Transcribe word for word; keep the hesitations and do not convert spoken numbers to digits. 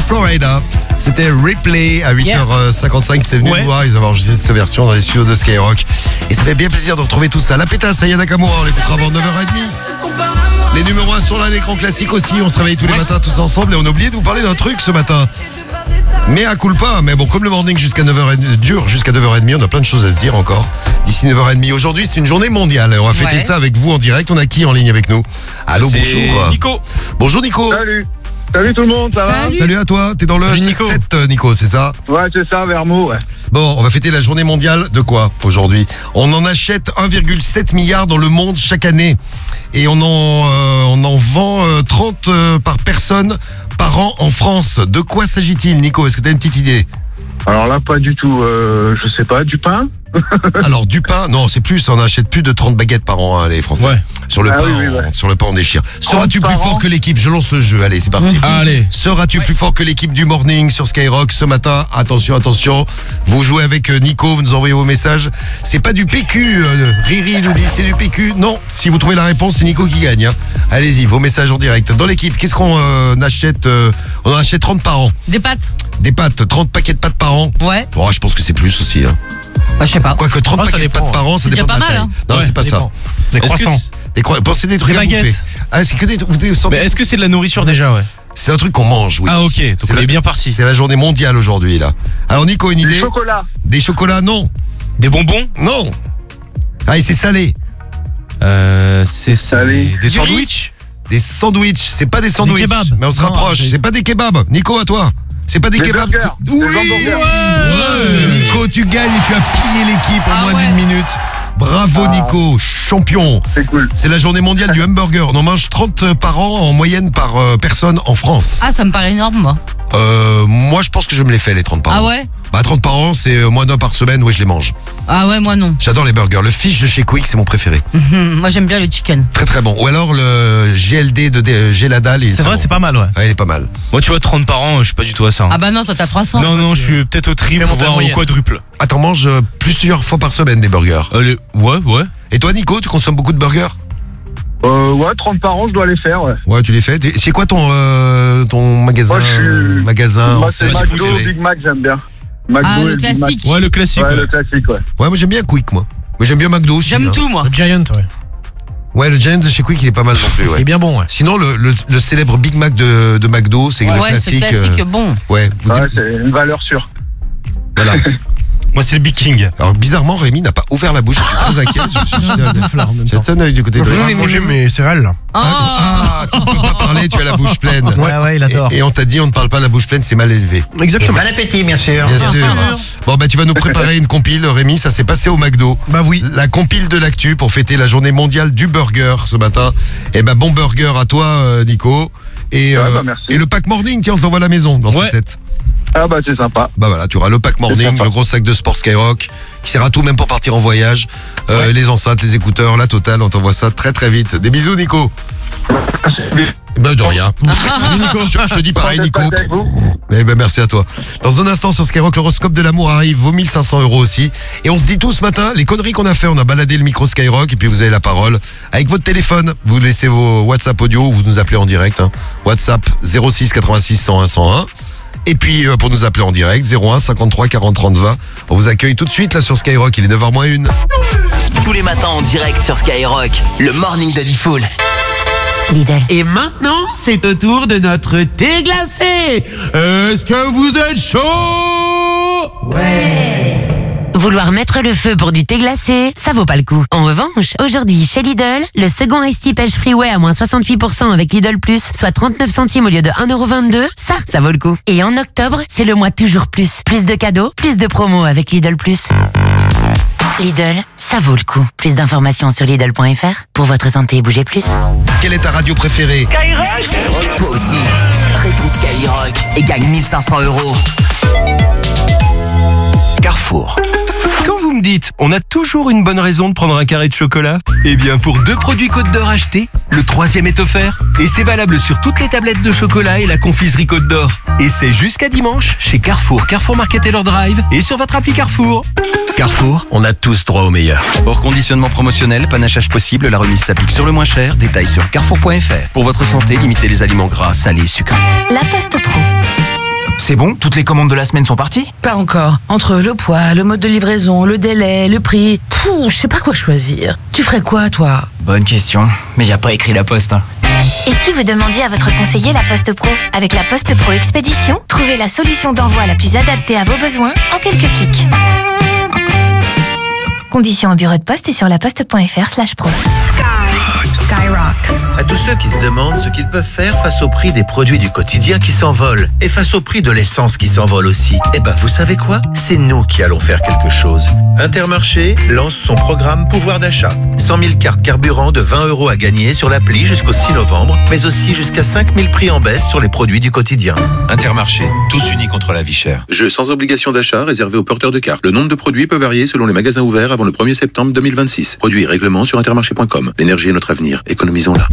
Florida. C'était Replay à huit heures cinquante-cinq. C'est venu ouais. nous voir. Ils avaient enregistré cette version dans les studios de Skyrock. Et ça fait bien plaisir de retrouver tout ça. La pétasse, Aya Nakamura, on l'écoutera avant neuf heures trente. Les numéros un sur l'écran classique aussi. On se réveille tous les matins tous ensemble. Et on a oublié de vous parler d'un truc ce matin. Mais à culpa, mais bon, comme le morning jusqu'à neuf heures trente dure jusqu'à neuf heures trente, on a plein de choses à se dire encore d'ici neuf heures trente. Aujourd'hui, c'est une journée mondiale. On va fêter Ouais. ça avec vous en direct. On a qui en ligne avec nous? Allô, C'est bonjour. Nico. Bonjour Nico. Salut. Salut tout le monde, ça Salut. Salut à toi. T'es dans le Salut, Nico. sept, euh, Nico, c'est ça? va? Ouais, c'est ça, Vermo, ouais. Bon, on va fêter la journée mondiale de quoi aujourd'hui? On en achète un virgule sept milliard dans le monde chaque année. Et on en, euh, on en vend euh, trente euh, par personne par an en France. De quoi s'agit-il, Nico? Est-ce que tu as une petite idée? Alors là, pas du tout, euh, je sais pas, du pain? Alors, du pain, non, c'est plus, on achète plus de trente baguettes par an, hein, les Français. Ouais. Sur le Ah pain, oui, oui, on, ouais. sur le pain, on déchire. Seras-tu par plus fort an que l'équipe? Je lance le jeu, allez, c'est parti. Allez. Seras-tu plus fort que l'équipe du morning sur Skyrock ce matin? Attention, attention. Vous jouez avec euh, Nico, vous nous envoyez vos messages. C'est pas du P Q. euh, Riri nous dit c'est du P Q. Non, si vous trouvez la réponse, c'est Nico qui gagne. hein. Allez-y, vos messages en direct. Dans l'équipe, qu'est-ce qu'on euh, achète euh, On en achète trente par an. Des pâtes. Des pâtes, trente paquets de pâtes par an. Ouais. Bon, je pense que c'est plus aussi. Hein. Bah, je sais pas. Quoique trente Ah, ça paquets de dépend. pâtes par an, ça C'est déjà dépend de pas la mal, taille. hein. Non, Ouais, c'est pas dépend. ça. Des Est-ce que croissants. c'est- Des croi- Pensez des trucs Des à bouffer. baguettes. Ah, c'est que des, vous- vous sentez- Mais est-ce que c'est de la nourriture déjà, ouais? C'est un truc qu'on mange, oui. Ah, ok, donc C'est on la- est bien parti. C'est la journée mondiale aujourd'hui, là. Alors, Nico, une Du idée? chocolat. Des chocolats, non. Des bonbons? Non. Ah, et c'est salé. Euh, c'est ça. Allez. Des Du sandwichs? Des sandwichs. C'est pas des sandwichs. kebabs. Mais on se Non, rapproche. des- C'est pas des kebabs. Nico, à toi. C'est pas des Des kebabs. burgers. c'est- Des Oui. hamburgers. Ouais. Nico, tu gagnes et tu as plié l'équipe en Ah moins ouais. d'une minute. Bravo, Ah. Nico. Champion. C'est cool. C'est la journée mondiale du hamburger. On en mange trente par an en moyenne par euh, personne en France. Ah, ça me paraît énorme, moi. Euh, moi, je pense que je me les fais, les trente par Ah an. ouais? Bah, trente par an, c'est euh, moins d'un par semaine. Oui, je les mange. Ah ouais, moi non. J'adore les burgers. Le fish de chez Quick, c'est mon préféré. Hum, moi, j'aime bien le chicken. Très, très bon. Ou alors le G L D de D- Géladal. il est C'est très vrai, bon. c'est pas mal, ouais. Ouais, il est pas mal. Moi, tu vois, trente par an, je suis pas du tout à ça. hein. Ah bah non, toi, t'as trois cents. non, non, je suis peut-être au triple, Fais monter la voire au moyenne. quadruple. Ah, t'en manges euh, plusieurs fois par semaine des burgers. Euh, le- Ouais, ouais. Et toi, Nico, tu consommes beaucoup de burgers? Euh, ouais, trente par an, je dois les faire, ouais. Ouais, tu les fais. T'es- C'est quoi ton, euh, ton magasin? Moi, je suis- magasin Moi, enseigne c'est McDo, préféré? Big Mac, j'aime bien. McDo Ah, et le Big Mac. classique. Ouais, le classique. Ouais, ouais. le classique, ouais. Ouais, moi j'aime bien Quick, moi. Mais j'aime bien McDo aussi. J'aime hein. tout, moi. Le Giant, ouais. Ouais, le Giant de chez Quick, il est pas mal non plus. Il Ouais. est bien bon, ouais. Sinon, le, le, le célèbre Big Mac de, de McDo, c'est le Ouais, c'est classique. classique, euh, bon. ouais, vous Ouais, êtes- c'est une valeur sûre. voilà. Moi, c'est le Big King. Alors, bizarrement, Rémi n'a pas ouvert la bouche. Je suis très inquiet. Je- je- je- J'ai un œil du côté de Je Rémi. vais manger mes céréales, là. Oh. Ah, tu peux pas parler, tu as la bouche pleine. Ouais, ouais, il adore. Et, et on t'a dit, on ne parle pas la bouche pleine, c'est mal élevé. Exactement. Bon appétit, bien sûr. Bien sûr. Bon, bah, tu vas nous préparer une compile, Rémi. Ça s'est passé au McDo. Bah oui. La compile de l'actu pour fêter la journée mondiale du burger ce matin. Et ben bon burger à toi, euh, Nico. Et, Ouais, euh, bah, merci. et le pack morning, tiens, on te l'envoie à la maison dans Ouais. cette set. Ah bah, c'est sympa. Bah voilà, tu auras le pack morning, sympa. le gros sac de sport Skyrock, qui sert à tout, même pour partir en voyage. Euh, Les enceintes, les écouteurs, la totale, on t'envoie ça très très vite. Des bisous, Nico. Ben de rien. je, je te dis pareil, Nico. Avec vous. Eh ben, merci à toi. Dans un instant sur Skyrock, l'horoscope de l'amour arrive, vaut mille cinq cents euros aussi. Et on se dit tout ce matin, les conneries qu'on a fait, on a baladé le micro Skyrock et puis vous avez la parole. Avec votre téléphone, vous laissez vos WhatsApp audio ou vous nous appelez en direct. Hein. WhatsApp zéro six quatre-vingt-six cent un cent un. Et puis euh, pour nous appeler en direct, zéro un cinquante-trois quarante trente vingt. On vous accueille tout de suite là sur Skyrock, il est neuf heures moins une. Tous les matins en direct sur Skyrock, le morning de Diffoul. Lidl. Et maintenant, c'est au tour de notre thé glacé. Est-ce que vous êtes chaud? Vouloir mettre le feu pour du thé glacé, ça vaut pas le coup. En revanche, aujourd'hui, chez Lidl, le second Ice Tea Pêche Freeway à moins soixante-huit pour cent avec Lidl Plus, soit trente-neuf centimes au lieu de un euro vingt-deux, ça, ça vaut le coup. Et en octobre, c'est le mois toujours plus. Plus de cadeaux, plus de promos avec Lidl Plus. Lidl, ça vaut le coup. Plus d'informations sur Lidl point F R. Pour votre santé, bougez plus. Quelle est ta radio préférée? Toi aussi, réponds Skyrock et gagne mille cinq cents euros. Carrefour. Quand vous me dites, on a toujours une bonne raison de prendre un carré de chocolat, eh bien pour deux produits Côte d'Or achetés, le troisième est offert. Et c'est valable sur toutes les tablettes de chocolat et la confiserie Côte d'Or. Et c'est jusqu'à dimanche chez Carrefour, Carrefour Market et leur Drive et sur votre appli Carrefour. Carrefour, on a tous droit au meilleur. Hors conditionnement promotionnel, panachage possible, la remise s'applique sur le moins cher. Détails sur carrefour point F R. Pour votre santé, limitez les aliments gras, salés, sucrés. La Poste Pro. C'est bon? Toutes les commandes de la semaine sont parties? Pas encore. Entre le poids, le mode de livraison, le délai, le prix... Pouh, je sais pas quoi choisir. Tu ferais quoi, toi? Bonne question. Mais y a pas écrit La Poste, hein. Et si vous demandiez à votre conseiller La Poste Pro? Avec La Poste Pro Expédition, trouvez la solution d'envoi la plus adaptée à vos besoins en quelques clics. Conditions au bureau de poste et sur laposte.fr slash pro. Skyrock. À tous ceux qui se demandent ce qu'ils peuvent faire face au prix des produits du quotidien qui s'envolent et face au prix de l'essence qui s'envole aussi, eh ben vous savez quoi? C'est nous qui allons faire quelque chose. Intermarché lance son programme pouvoir d'achat. cent mille cartes carburant de vingt euros à gagner sur l'appli jusqu'au six novembre, mais aussi jusqu'à cinq mille prix en baisse sur les produits du quotidien. Intermarché, tous unis contre la vie chère. Jeu sans obligation d'achat réservé aux porteurs de cartes. Le nombre de produits peut varier selon les magasins ouverts avant le premier septembre deux mille vingt-six. Produits et règlements sur intermarché point com. L'énergie est notre avenir. Économisons-la.